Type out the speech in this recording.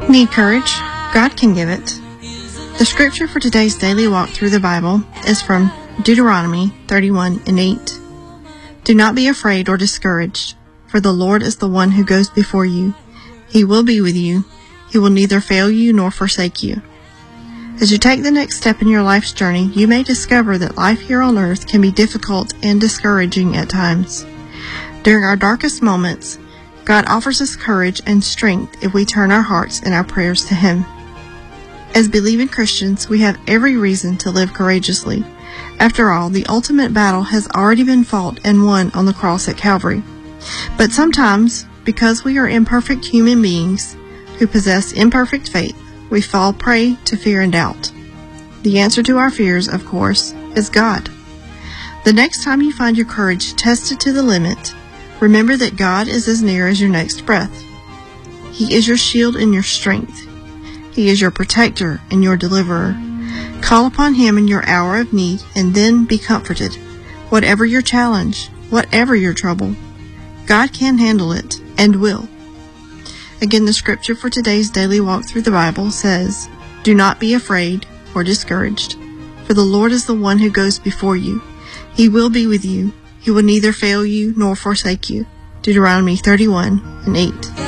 Need courage? God can give it. The scripture for today's daily walk through the Bible is from Deuteronomy 31:8. Do not be afraid or discouraged, for the Lord is the one who goes before you. He will be with you. He will neither fail you nor forsake you. As you take the next step in your life's journey, you may discover that life here on earth can be difficult and discouraging at times. During our darkest moments, God offers us courage and strength if we turn our hearts and our prayers to Him. As believing Christians, we have every reason to live courageously. After all, the ultimate battle has already been fought and won on the cross at Calvary. But sometimes, because we are imperfect human beings who possess imperfect faith, we fall prey to fear and doubt. The answer to our fears, of course, is God. The next time you find your courage tested to the limit, remember that God is as near as your next breath. He is your shield and your strength. He is your protector and your deliverer. Call upon Him in your hour of need and then be comforted. Whatever your challenge, whatever your trouble, God can handle it and will. Again, the scripture for today's daily walk through the Bible says, Do not be afraid or discouraged, for the Lord is the one who goes before you. He will be with you. He will neither fail you nor forsake you. Deuteronomy 31:8.